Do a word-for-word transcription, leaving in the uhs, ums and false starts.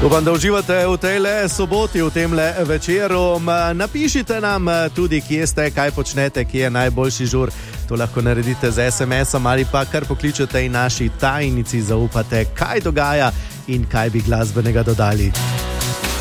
Upam, da uživate v tej le soboti, v tem le večeru. Napišite nam tudi, kje ste, kaj počnete, kje je najboljši žur. To lahko naredite z es em esom ali pa kar pokličete in naši tajnici zaupate, kaj dogaja in kaj bi glasbenega dodali.